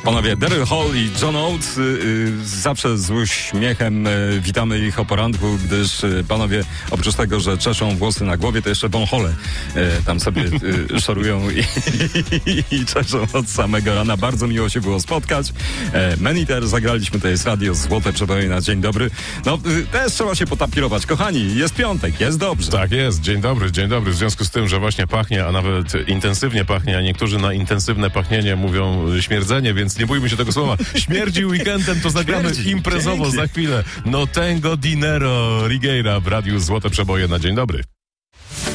Panowie, Daryl Hall i John Oates zawsze z uśmiechem witamy ich o poranku, gdyż panowie oprócz tego, że czeszą włosy na głowie, to jeszcze wąchole tam sobie szorują i czeszą od samego rana. Bardzo miło się było spotkać. Maniter, zagraliśmy, to jest radio Złote Przeboje na dzień dobry. No, też trzeba się potapirować. Kochani, jest piątek, jest dobrze. Tak jest, dzień dobry, dzień dobry. W związku z tym, że właśnie pachnie, a nawet intensywnie pachnie, a niektórzy na intensywne pachnienie mówią śmierdzenie, więc nie bójmy się tego słowa. Śmierdzi weekendem, to zagramy imprezowo za chwilę. No tengo dinero Rigueira w radiu Złote Przeboje na dzień dobry.